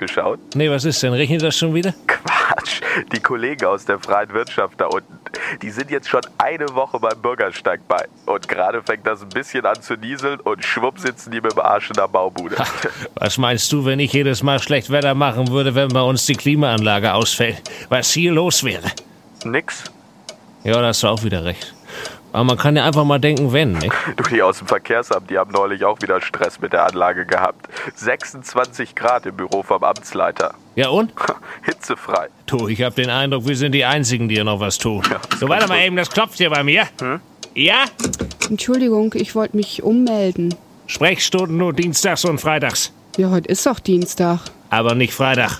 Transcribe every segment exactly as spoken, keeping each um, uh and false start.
rausgeschaut? Nee, was ist denn? Regnet das schon wieder? Quatsch, die Kollegen aus der freien Wirtschaft da unten, die sind jetzt schon eine Woche beim Bürgersteig bei. Und gerade fängt das ein bisschen an zu nieseln und schwupp sitzen die mit dem Arsch in der Baubude. Ha, was meinst du, wenn ich jedes Mal schlecht Wetter machen würde, wenn bei uns die Klimaanlage ausfällt? Was hier los wäre? Nix. Ja, da hast du auch wieder recht. Aber man kann ja einfach mal denken, wenn, nicht? Du, die aus dem Verkehrsamt, die haben neulich auch wieder Stress mit der Anlage gehabt. sechsundzwanzig Grad im Büro vom Amtsleiter. Ja und? Hitzefrei. Du, ich hab den Eindruck, wir sind die Einzigen, die hier noch was tun. Ja, so, warte mal eben, das klopft hier bei mir. Hm? Ja? Entschuldigung, ich wollte mich ummelden. Sprechstunden nur dienstags und freitags. Ja, heute ist doch Dienstag. Aber nicht Freitag.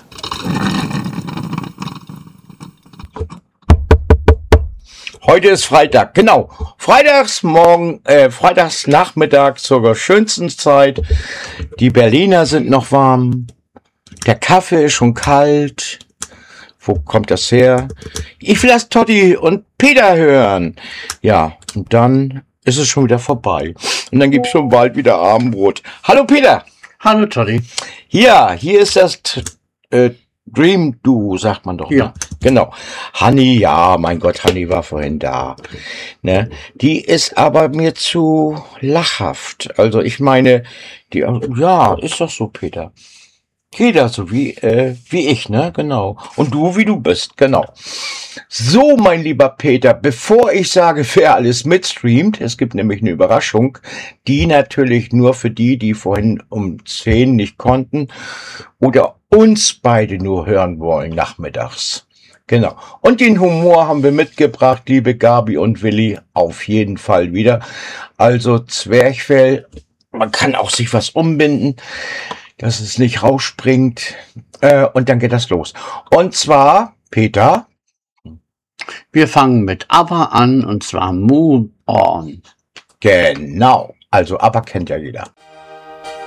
Heute ist Freitag, genau. Freitags morgen, äh, freitags Nachmittag zur schönsten Zeit. Die Berliner sind noch warm. Der Kaffee ist schon kalt. Wo kommt das her? Ich will das Totti und Peter hören. Ja, und dann ist es schon wieder vorbei. Und dann gibt's schon bald wieder Abendbrot. Hallo Peter. Hallo Totti. Ja, hier ist das äh, Dream Duo, sagt man doch. Ja. Ne? Genau. Hanni, ja, mein Gott, Hanni war vorhin da. Ne? Die ist aber mir zu lachhaft. Also ich meine, die, ja, ist doch so, Peter. Jeder so wie, äh, wie ich, ne? Genau. Und du, wie du bist, genau. So, mein lieber Peter, bevor ich sage, wer alles mitstreamt, es gibt nämlich eine Überraschung, die natürlich nur für die, die vorhin um zehn nicht konnten oder uns beide nur hören wollen nachmittags. Genau. Und den Humor haben wir mitgebracht, liebe Gabi und Willi, auf jeden Fall wieder. Also Zwerchfell, man kann auch sich was umbinden, dass es nicht rausspringt. Äh, und dann geht das los. Und zwar, Peter. Wir fangen mit ABBA an, und zwar Move On. Genau. Also ABBA kennt ja jeder.